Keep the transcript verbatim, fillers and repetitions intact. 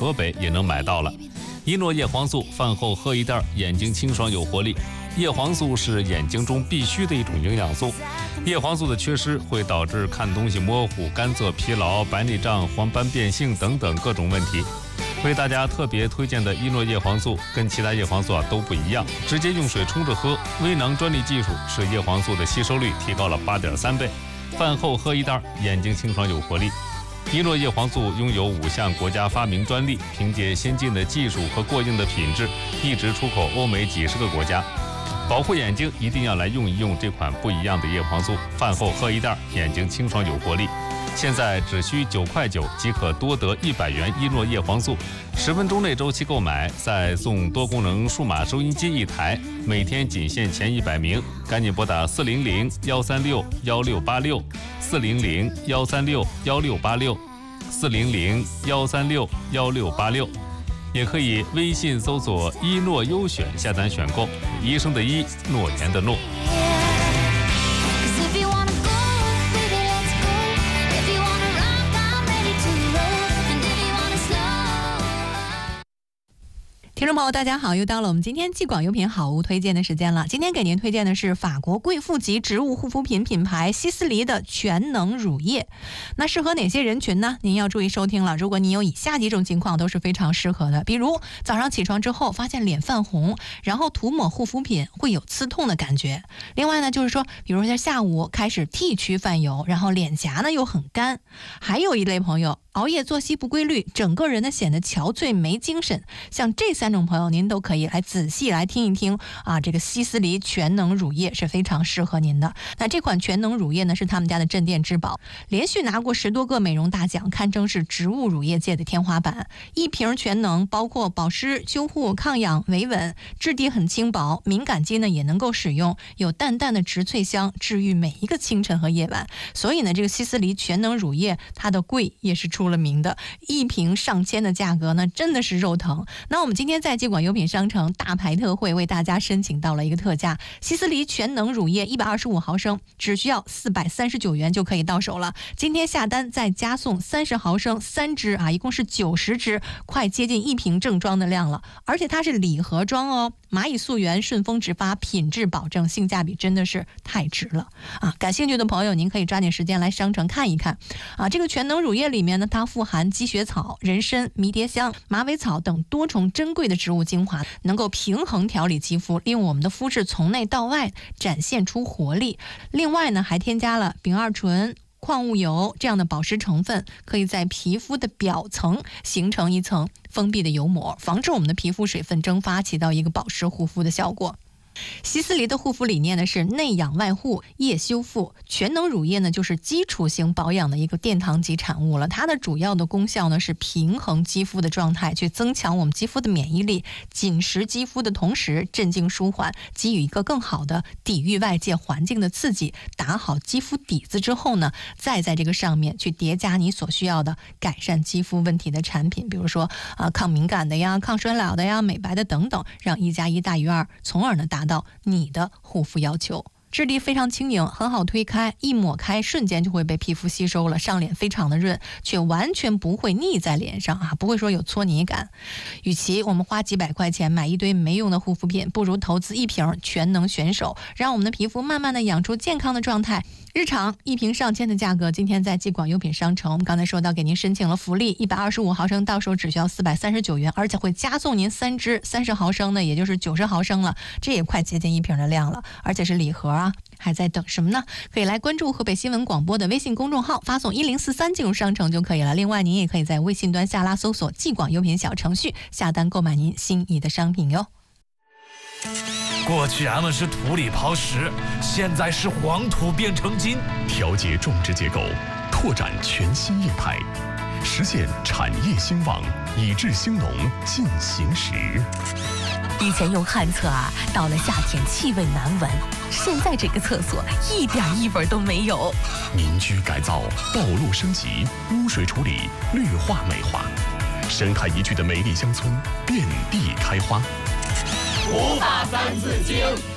河北也能买到了。一诺叶黄素饭后喝一袋，眼睛清爽有活力。叶黄素是眼睛中必须的一种营养素，叶黄素的缺失会导致看东西模糊、干涩、疲劳、白内障、黄斑变性等等各种问题。为大家特别推荐的一诺叶黄素跟其他叶黄素啊都不一样，直接用水冲着喝，微囊专利技术使叶黄素的吸收率提高了八点三倍。饭后喝一袋，眼睛清爽有活力。一诺叶黄素拥有五项国家发明专利，凭借先进的技术和过硬的品质，一直出口欧美几十个国家。保护眼睛，一定要来用一用这款不一样的叶黄素，饭后喝一袋，眼睛清爽有活力。现在只需九块九即可多得一百元一诺叶黄素，十分钟内周期购买，再送多功能数码收音机一台，每天仅限前一百名，赶紧拨打四零零幺三六幺六八六，四零零幺三六幺六八六，四零零幺三六幺六八六。也可以微信搜索一诺优选下单选购，医生的医，诺言的诺。 听众朋友大家好，又到了我们今天既广优品好物推荐的时间了。今天给您推荐的是法国贵妇级植物护肤品品牌希思黎的全能乳液。那适合哪些人群呢？您要注意收听了。如果您有以下几种情况都是非常适合的，比如早上起床之后发现脸泛红，然后涂抹护肤品会有刺痛的感觉。另外呢，就是说比如在下午开始T区泛油，然后脸颊呢又很干。还有一类朋友熬夜作息不规律，整个人呢显得憔悴没精神，像这三种朋友您都可以来仔细来听一听啊，这个希思黎全能乳液是非常适合您的。那这款全能乳液呢是他们家的镇店之宝，连续拿过十多个美容大奖，堪称是植物乳液界的天花板。一瓶全能包括保湿、修护、抗氧、维稳，质地很轻薄，敏感肌呢也能够使用，有淡淡的植萃香，治愈每一个清晨和夜晚。所以呢，这个希思黎全能乳液它的贵也是出了名的，一瓶上千的价格呢真的是肉疼。那我们今天在既广优品商城大牌特惠为大家申请到了一个特价，希思黎全能乳液一百二十五毫升只需要四百三十九元就可以到手了。今天下单再加送三十毫升三支啊，一共是九十支，快接近一瓶正装的量了。而且它是礼盒装哦，蚂蚁溯源，顺丰直发，品质保证，性价比真的是太值了啊！感兴趣的朋友您可以抓紧时间来商城看一看啊。这个全能乳液里面呢，它富含积雪草、人参、迷迭香、马尾草等多重珍贵的植物精华，能够平衡调理肌肤，利用我们的肤质从内到外展现出活力。另外呢，还添加了丙二醇、矿物油这样的保湿成分，可以在皮肤的表层形成一层封闭的油膜，防止我们的皮肤水分蒸发，起到一个保湿护肤的效果。希思黎的护肤理念呢是内养外护，液修复。全能乳液呢就是基础型保养的一个殿堂级产物了。它的主要的功效呢是平衡肌肤的状态，去增强我们肌肤的免疫力，紧实肌肤的同时镇静舒缓，给予一个更好的抵御外界环境的刺激。打好肌肤底子之后呢，再在这个上面去叠加你所需要的改善肌肤问题的产品，比如说啊、呃、抗敏感的呀、抗衰老的呀、美白的等等，让一加一大于二，从而呢达到你的护肤要求。质地非常轻盈，很好推开，一抹开瞬间就会被皮肤吸收了，上脸非常的润，却完全不会腻在脸上啊，不会说有搓泥感。与其我们花几百块钱买一堆没用的护肤品，不如投资一瓶全能选手，让我们的皮肤慢慢的养出健康的状态。日常一瓶上千的价格，今天在既广优品商城，我们刚才说到给您申请了福利，一百二十五毫升到手只需要四百三十九元，而且会加送您三支三十毫升的，也就是九十毫升了，这也快接近一瓶的量了，而且是礼盒啊，还在等什么呢？可以来关注河北新闻广播的微信公众号，发送一零四三进入商城就可以了。另外您也可以在微信端下拉搜索既广优品小程序，下单购买您心仪的商品哟。 过去俺们是土里刨食，现在是黄土变成金， 调节种植结构，拓展全新业态，实现产业兴旺，以治兴农进行时。 以前用旱厕啊，到了夏天气味难闻，现在这个厕所一点异味都没有。 民居改造、道路升级、污水处理、绿化美化，生态宜居的美丽乡村遍地开花。 无法三字经。